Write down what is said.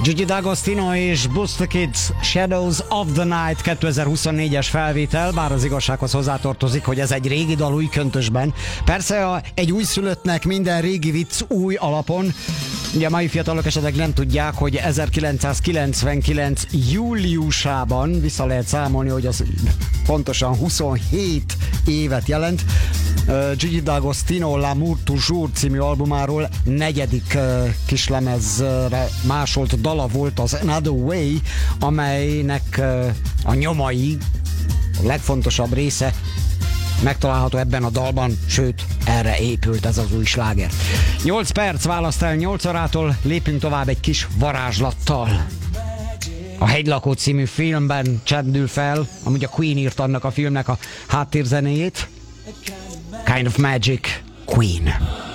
Gigi D'Agostino és Buster Kids, Shadows of the Night 2024-es felvétel, bár az igazsághoz hozzátartozik, hogy ez egy régi dal új köntösben. Persze egy újszülöttnek minden régi vicc új alapon. Ugye a mai fiatalok esetleg nem tudják, hogy 1999. júliusában vissza lehet számolni, hogy az pontosan 27 évet jelent. Gigi D'Agostino L'amour toujours című albumáról negyedik kislemezre másolt dala volt az Another Way, amelynek a nyomai, a legfontosabb része megtalálható ebben a dalban, sőt, erre épült ez az új sláger. 8 perc választ el 8 órától, lépünk tovább egy kis varázslattal. A Hegylakó című filmben csendül fel, amúgy a Queen írt annak a filmnek a háttérzenéjét. Kind of Magic, Queen.